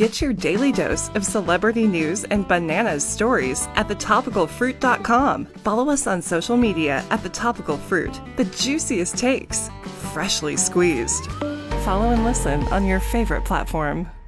Get your daily dose of celebrity news and bananas stories at thetopicalfruit.com. Follow us on social media at The Topical Fruit, the juiciest takes, freshly squeezed. Follow and listen on your favorite platform.